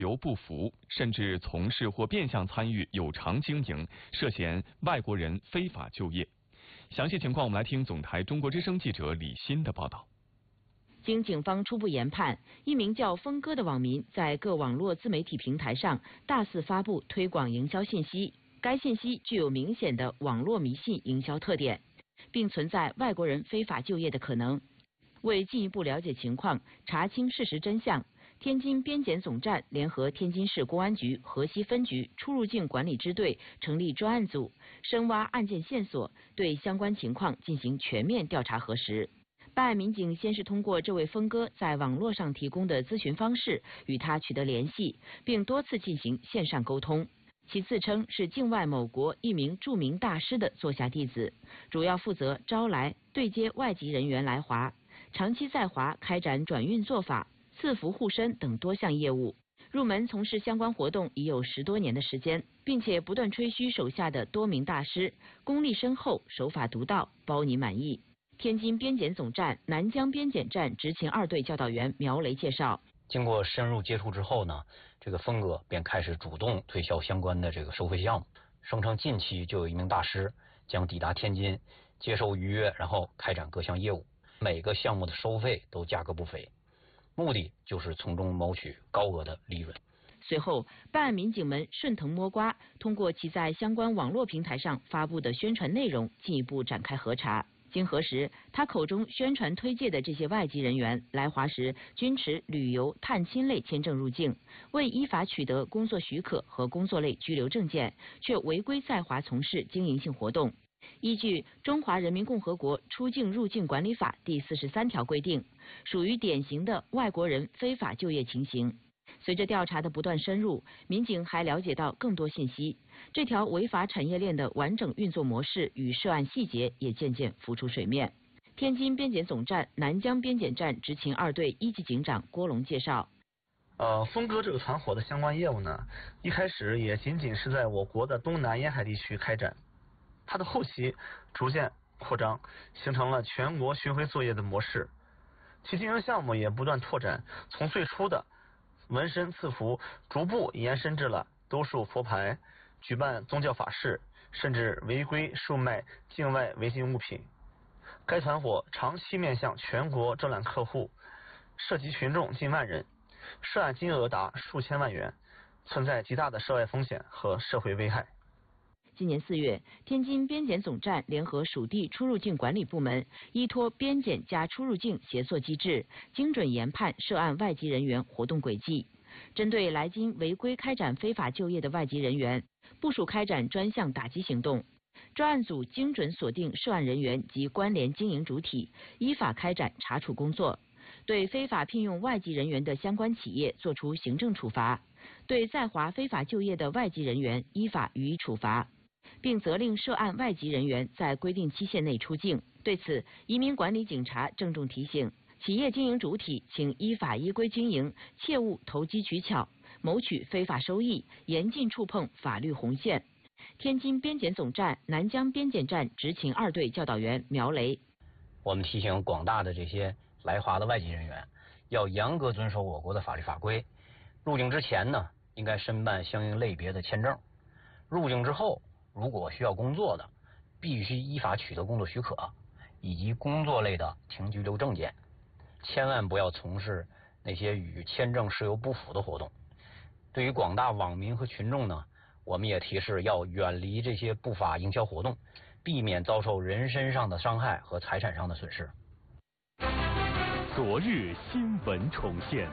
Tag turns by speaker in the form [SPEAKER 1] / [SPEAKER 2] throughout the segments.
[SPEAKER 1] 由不符，甚至从事或变相参与有偿经营，涉嫌外国人非法就业。详细情况，我们来听总台中国之声记者李欣的报道。
[SPEAKER 2] 经警方初步研判，一名叫峰哥的网民在各网络自媒体平台上大肆发布推广营销信息，该信息具有明显的网络迷信营销特点，并存在外国人非法就业的可能。为进一步了解情况，查清事实真相，天津边检总站联合天津市公安局河西分局出入境管理支队成立专案组，深挖案件线索，对相关情况进行全面调查核实。办案民警先是通过这位峰哥在网络上提供的咨询方式与他取得联系，并多次进行线上沟通。其自称是境外某国一名著名大师的座下弟子，主要负责招来对接外籍人员来华，长期在华开展转运做法、赐福护身等多项业务。入门从事相关活动已有10多年的时间，并且不断吹嘘手下的多名大师功力深厚、手法独到，包你满意。天津边检总站南江边检站执勤2队教导员苗雷介绍，
[SPEAKER 3] 经过深入接触之后呢，这个峰哥便开始主动推销相关的这个收费项目，声称近期就有一名大师将抵达天津接受预约，然后开展各项业务，每个项目的收费都价格不菲，目的就是从中谋取高额的利润。
[SPEAKER 2] 随后，办案民警们顺藤摸瓜，通过其在相关网络平台上发布的宣传内容，进一步展开核查。经核实，他口中宣传推介的这些外籍人员来华时均持旅游、探亲类签证入境，未依法取得工作许可和工作类居留证件，却违规在华从事经营性活动。依据《中华人民共和国出境入境管理法》第43条规定，属于典型的外国人非法就业情形。随着调查的不断深入，民警还了解到更多信息，这条违法产业链的完整运作模式与涉案细节也渐渐浮出水面。天津边检总站南江边检站执勤2队1级警长郭龙介绍，
[SPEAKER 4] 峰哥这个团伙的相关业务呢，一开始也仅仅是在我国的东南沿海地区开展，它的后期逐渐扩张，形成了全国巡回作业的模式，其经营项目也不断拓展，从最初的纹身赐福，逐步延伸至了兜售佛牌、举办宗教法事，甚至违规售卖境外违禁物品。该团伙长期面向全国招揽客户，涉及群众近万人，涉案金额达数千万元，存在极大的涉外风险和社会危害。
[SPEAKER 2] 今年4月，天津边检总站联合属地出入境管理部门，依托边检加出入境协作机制，精准研判涉案外籍人员活动轨迹，针对来京违规开展非法就业的外籍人员，部署开展专项打击行动。专案组精准锁定涉案人员及关联经营主体，依法开展查处工作，对非法聘用外籍人员的相关企业作出行政处罚，对在华非法就业的外籍人员依法予以处罚，并责令涉案外籍人员在规定期限内出境。对此，移民管理警察郑重提醒企业经营主体，请依法依规经营，切勿投机取巧，谋取非法收益，严禁触碰法律红线。天津边检总站南江边检站执勤2队教导员苗雷，
[SPEAKER 3] 我们提醒广大的这些来华的外籍人员，要严格遵守我国的法律法规。入境之前呢，应该申办相应类别的签证；入境之后，如果需要工作的，必须依法取得工作许可以及工作类的停居留证件，千万不要从事那些与签证事由不符的活动。对于广大网民和群众呢，我们也提示要远离这些不法营销活动，避免遭受人身上的伤害和财产上的损失。
[SPEAKER 1] 昨日新闻重现，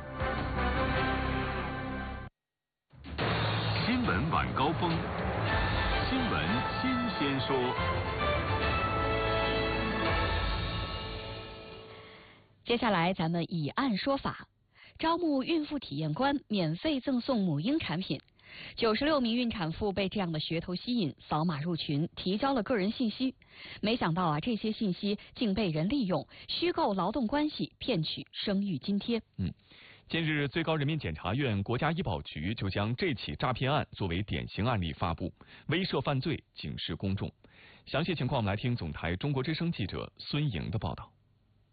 [SPEAKER 1] 新闻晚高峰，新闻新鲜说。
[SPEAKER 5] 接下来咱们以案说法，招募孕妇体验官，免费赠送母婴产品。96名孕产妇被这样的噱头吸引，扫码入群，提交了个人信息。没想到这些信息竟被人利用，虚构劳动关系，骗取生育津贴。
[SPEAKER 1] 近日，最高人民检察院、国家医保局就将这起诈骗案作为典型案例发布，威慑犯罪，警示公众。详细情况，我们来听总台中国之声记者孙莹的报道。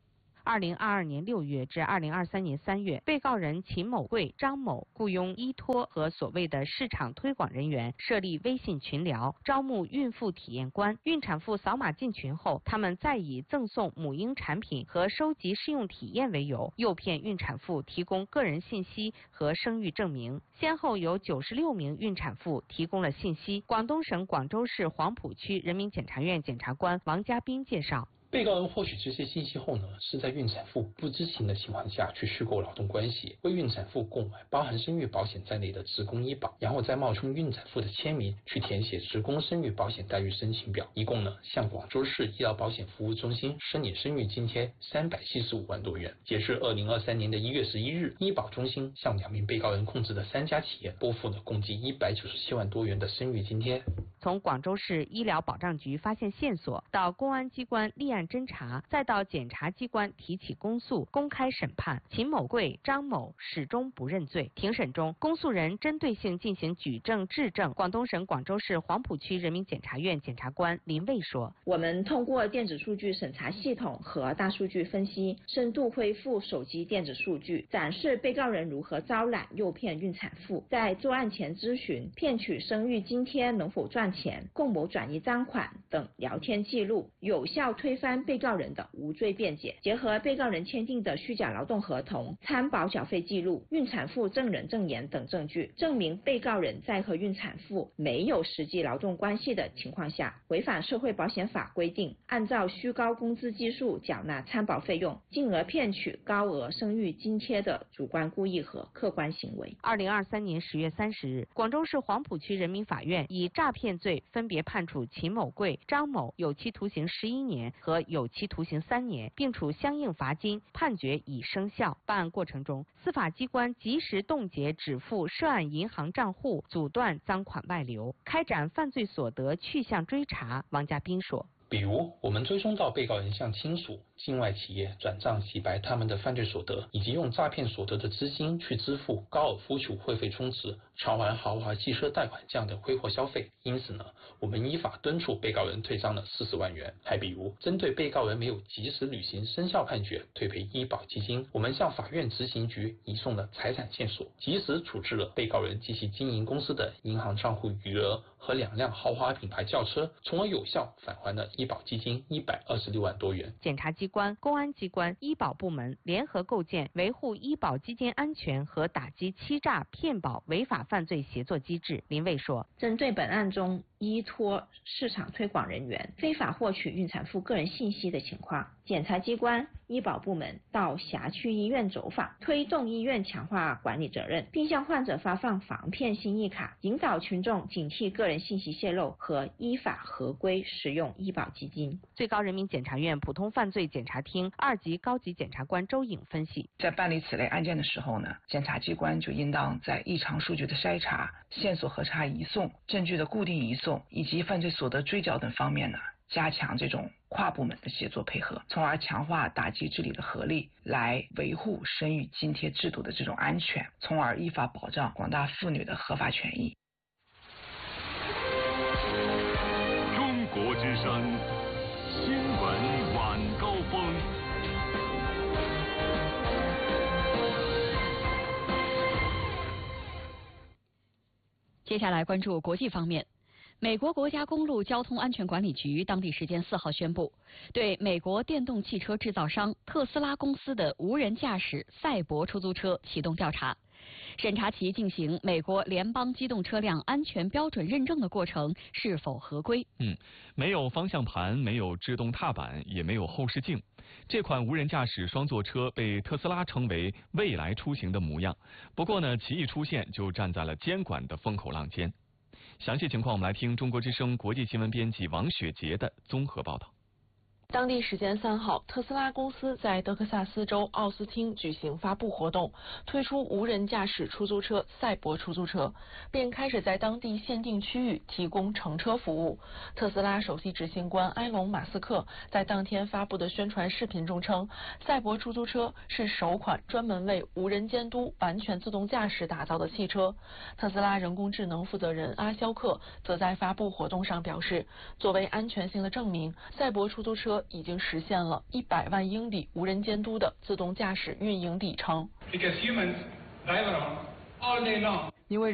[SPEAKER 6] 2022年6月至2023年3月，被告人秦某贵、张某雇佣依托和所谓的市场推广人员设立微信群聊，招募孕妇体验官。孕产妇扫码进群后，他们再以赠送母婴产品和收集试用体验为由，诱骗孕产妇提供个人信息和生育证明。先后有96名孕产妇提供了信息。广东省广州市黄埔区人民检察院检察官王家斌介绍。
[SPEAKER 7] 被告人获取这些信息后呢，是在孕产妇不知情的情况下去虚构劳动关系，为孕产妇购买包含生育保险在内的职工医保，然后再冒充孕产妇的签名去填写职工生育保险待遇申请表，一共呢向广州市医疗保险服务中心申领生育津贴375万多元。截至2023年1月11日，医保中心向2名被告人控制的3家企业拨付了共计197万多元的生育津贴。
[SPEAKER 6] 从广州市医疗保障局发现线索，到公安机关立案侦查，再到检察机关提起公诉、公开审判，秦某贵、张某始终不认罪。庭审中，公诉人针对性进行举证质证。广东省广州市黄埔区人民检察院检察官林卫说：“
[SPEAKER 8] 我们通过电子数据审查系统和大数据分析，深度恢复手机电子数据，展示被告人如何招揽、诱骗孕产妇，在作案前咨询、骗取生育津贴能否赚钱、共谋转移赃款等聊天记录，有效推翻被告人的无罪辩解。结合被告人签订的虚假劳动合同、参保缴费记录、孕产妇证人证言等证据，证明被告人在和孕产妇没有实际劳动关系的情况下，违反社会保险法规定，按照虚高工资基数缴纳参保费用，进而骗取高额生育津贴的主观故意和客观行为。
[SPEAKER 6] 2023年10月30日，广州市黄埔区人民法院以诈骗罪分别判处秦某贵、张某有期徒刑11年和有期徒刑3年，并处相应罚金，判决已生效。办案过程中，司法机关及时冻结止付涉案银行账户，阻断赃款外流，开展犯罪所得去向追查。王家斌说。
[SPEAKER 7] 比如，我们追踪到被告人向亲属、境外企业转账洗白他们的犯罪所得，以及用诈骗所得的资金去支付高尔夫球会费充值、偿还豪华汽车贷款这样的挥霍消费。因此呢，我们依法敦促被告人退账了40万元。还比如，针对被告人没有及时履行生效判决退赔医保基金，我们向法院执行局移送了财产线索，及时处置了被告人及其经营公司的银行账户余额和2辆豪华品牌轿车，从而有效返还了医保基金126万多元。
[SPEAKER 6] 检察机关、公安机关、医保部门联合构建维护医保基金安全和打击欺诈骗保违法犯罪协作机制。林卫说，
[SPEAKER 8] 针对本案中依托市场推广人员非法获取孕产妇个人信息的情况，检察机关、医保部门到辖区医院走访，推动医院强化管理责任，并向患者发放防骗心意卡，引导群众警惕个人信息泄露和依法合规使用医保基金。
[SPEAKER 6] 最高人民检察院普通犯罪检察厅2级高级检察官周颖分析，
[SPEAKER 9] 在办理此类案件的时候呢，检察机关就应当在异常数据的筛查、线索核查移送、证据的固定移送以及犯罪所得追缴等方面呢，加强这种跨部门的协作配合，从而强化打击治理的合力，来维护生育津贴制度的这种安全，从而依法保障广大妇女的合法权益。
[SPEAKER 10] 中国之声新闻晚高峰。
[SPEAKER 5] 接下来关注国际方面。美国国家公路交通安全管理局当地时间4号宣布，对美国电动汽车制造商特斯拉公司的无人驾驶赛博出租车启动调查，审查其进行美国联邦机动车辆安全标准认证的过程是否合规。
[SPEAKER 1] 没有方向盘，没有制动踏板，也没有后视镜。这款无人驾驶双座车被特斯拉称为未来出行的模样。不过呢，其一出现就站在了监管的风口浪尖。详细情况我们来听中国之声国际新闻编辑王雪杰的综合报道。
[SPEAKER 11] 当地时间3号，特斯拉公司在德克萨斯州奥斯汀举行发布活动，推出无人驾驶出租车赛博出租车，并开始在当地限定区域提供乘车服务。特斯拉首席执行官埃隆·马斯克在当天发布的宣传视频中称，赛博出租车是首款专门为无人监督、完全自动驾驶打造的汽车。特斯拉人工智能负责人阿肖克则在发布活动上表示，作为安全性的证明，赛博出租车已经实现了100万英里无人监督的自动驾驶运营里程。
[SPEAKER 12] Because humans drive around all day long.
[SPEAKER 11] 因为